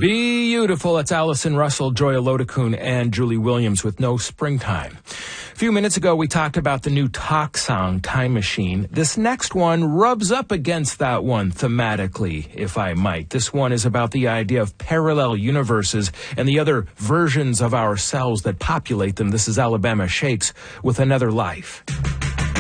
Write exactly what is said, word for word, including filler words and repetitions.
Beautiful. It's Allison Russell, Joya Lodikun, and Julie Williams with No Springtime. A few minutes ago, we talked about the new talk song, Time Machine. This next one rubs up against that one thematically, if I might. This one is about the idea of parallel universes and the other versions of ourselves that populate them. This is Alabama Shakes with Another Life.